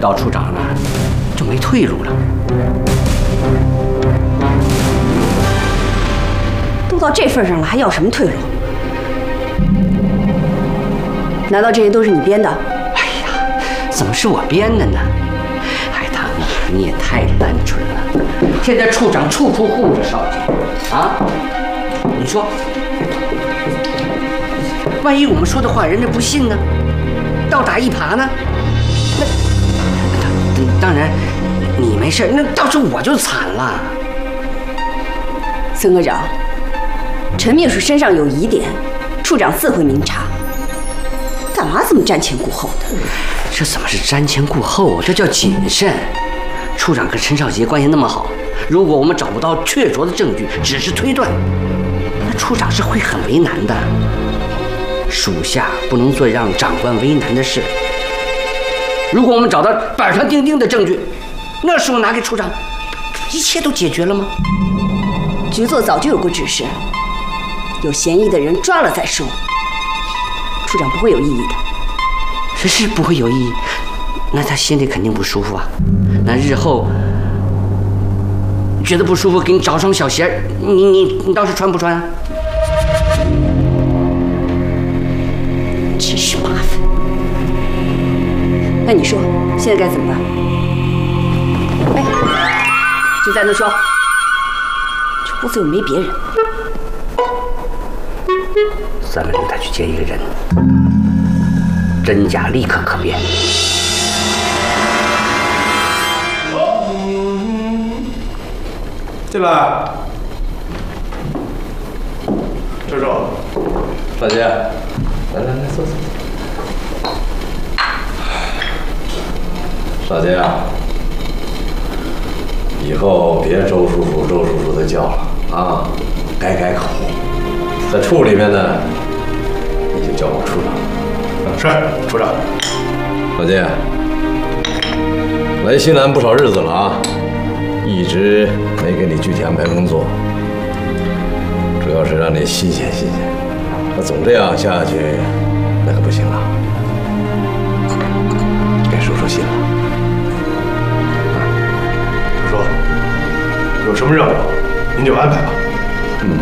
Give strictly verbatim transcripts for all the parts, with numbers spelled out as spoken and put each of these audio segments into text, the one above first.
到处长了，就没退路了。 都到这份上了，还要什么退路？难道这些都是你编的？ 哎呀，怎么是我编的呢？海棠啊，你也太单纯了。现在处长处处护着少杰，啊，你说，万一我们说的话人家不信呢？倒打一耙呢？那当然，你没事，那到时候我就惨了。 孙科长，陈秘书身上有疑点，处长自会明察。干嘛这么瞻前顾后的？ 这怎么是瞻前顾后？这叫谨慎。处长跟陈少杰关系那么好，如果我们找不到确凿的证据，只是推断，那处长是会很为难的。属下不能做让长官为难的事。如果我们找到板上钉钉的证据，那时候拿给处长，一切都解决了吗？ 局座早就有过指示，有嫌疑的人抓了再说。处长不会有异议的。 这是不会有异议，那他心里肯定不舒服啊。那日后觉得不舒服，给你找双小鞋，你你你倒是穿不穿啊？ 真是麻烦。那你说现在该怎么办？哎，就在那说，这屋子又没别人。 咱们领他去见一个人，真假立刻可辨。 进来，周周， 少杰，来来来，坐坐。少杰啊，以后别周叔叔、周叔叔的叫了啊，改改口。在处里面呢，你就叫我处长。 是处长。 少杰，来西南不少日子了啊。一直没给你具体安排工作，主要是让你新鲜新鲜。那总这样下去，那可不行啊！给叔叔信了。 叔叔，有什么任务，您就安排吧。 嗯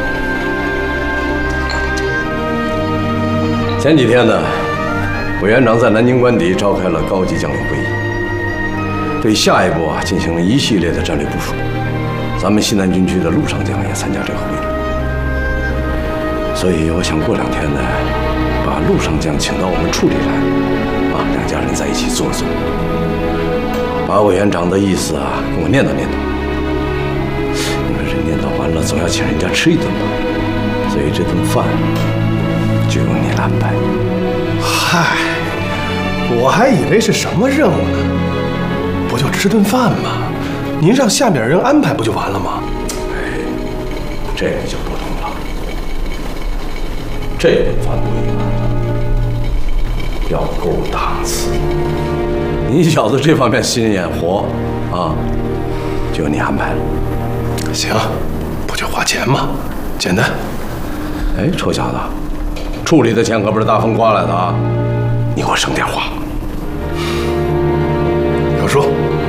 嗯。前几天呢，委员长在南京官邸召开了高级将领会议。对下一步啊进行了一系列的战略部署，咱们西南军区的陆上将也参加这个会议，所以我想过两天呢，把陆上将请到我们处里来，啊，两家人在一起坐坐，把委员长的意思啊跟我念叨念叨。因为人念叨完了，总要请人家吃一顿吧，所以这顿饭就由你来安排。 嗨，我还以为是什么任务呢。不就吃顿饭吗？您让下面人安排不就完了吗？ 哎，这个就不同了。这顿饭不一般，要够档次。你小子这方面心眼活啊，就由你安排了。 行，不就花钱吗？简单。 哎，臭小子，处里的钱可不是大风刮来的啊，你给我省点花。 小叔，